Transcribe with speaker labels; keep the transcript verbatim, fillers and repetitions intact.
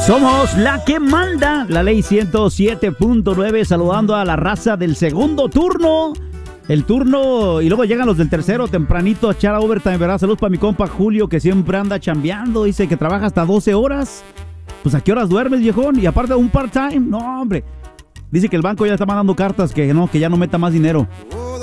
Speaker 1: Somos la que manda, la ley ciento siete punto nueve, saludando a la raza del segundo turno. El turno, y luego llegan los del tercero tempranito a echar a overtime, ¿verdad? Saludos para mi compa Julio, que siempre anda chambeando, dice que trabaja hasta doce horas. Pues ¿a qué horas duermes, viejón? Y aparte un part-time, no, hombre. Dice que el banco ya está mandando cartas que no, que ya no meta más dinero.